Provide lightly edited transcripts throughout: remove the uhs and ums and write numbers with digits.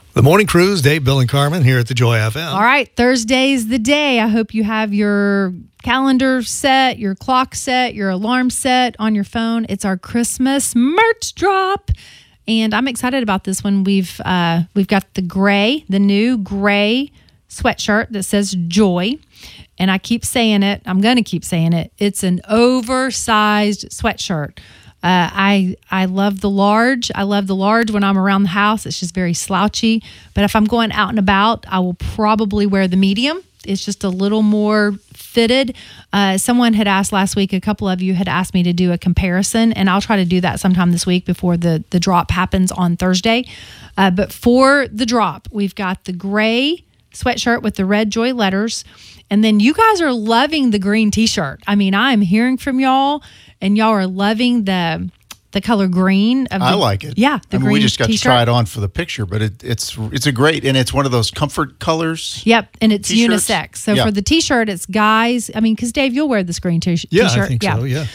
The Morning Cruise, Dave, Bill, and Carmen here at the Joy FM. All right, Thursday's the day. I hope you have your calendar set, your clock set, your alarm set on your phone. It's our Christmas merch drop, and I'm excited about this one. We've got the new gray sweatshirt that says Joy, and I keep saying it. I'm going to keep saying it. It's an oversized sweatshirt. I love the large. I love the large when I'm around the house. It's just very slouchy. But if I'm going out and about, I will probably wear the medium. It's just a little more fitted. Someone had asked last week, a couple of you had asked me to do a comparison, and I'll try to do that sometime this week before the drop happens on Thursday. But for the drop, we've got the gray sweatshirt with the red Joy letters. And then you guys are loving the green t-shirt. I mean, I'm hearing from y'all, and y'all are loving the color green. I like it. Yeah, the green we just got t-shirt. to try it on for the picture, but it's a great, and it's one of those comfort colors. Yep, and it's t-shirts. unisex. So for the t-shirt, it's guys. I mean, because Dave, you'll wear this green t-shirt. Yeah, I think so, yeah.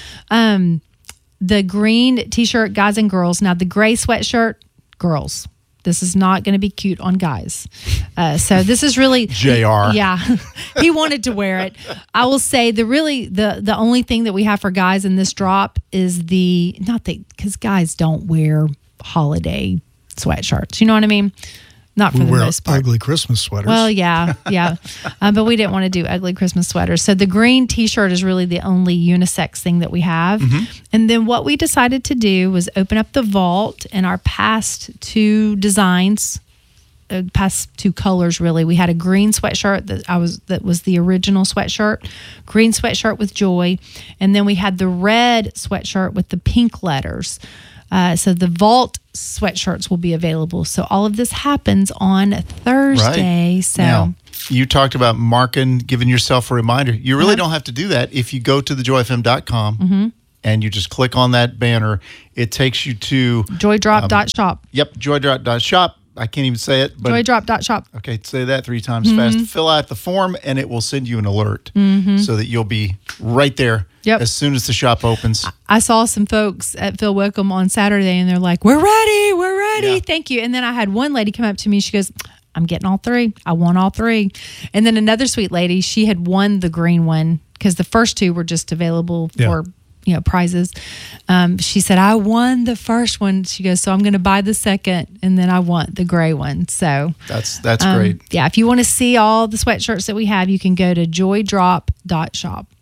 The green t-shirt, guys and girls. Now, the gray sweatshirt, girls. This is not going to be cute on guys. So this is really JR. Yeah, he wanted to wear it. I will say the only thing that we have for guys in this drop is because guys don't wear holiday sweatshirts. You know what I mean? Not for the most part. Ugly Christmas sweaters. Well, yeah. But we didn't want to do ugly Christmas sweaters. So the green t-shirt is really the only unisex thing that we have. Mm-hmm. And then what we decided to do was open up the vault, and our past two designs, past two colors really. We had a green sweatshirt that was the original sweatshirt, green sweatshirt with Joy, and then we had the red sweatshirt with the pink letters. So the vault sweatshirts will be available. So all of this happens on Thursday. Right. So now, you talked about marking, giving yourself a reminder. You really don't have to do that. If you go to thejoyfm.com and you just click on that banner, it takes you to joydrop.shop. Yep, joydrop.shop. I can't even say it. But joydrop.shop. Okay, say that 3 times fast. Fill out the form, and it will send you an alert so that you'll be right there as soon as the shop opens. I saw some folks at Phil Wickham on Saturday, and they're like, we're ready. Yeah. Thank you. And then I had one lady come up to me. She goes, I'm getting all 3. I want all 3. And then another sweet lady, she had won the green one because the first 2 were just available for prizes. She said, I won the first one. She goes, so I'm going to buy the second, and then I want the gray one. So that's great. Yeah, if you want to see all the sweatshirts that we have, you can go to joydrop.shop.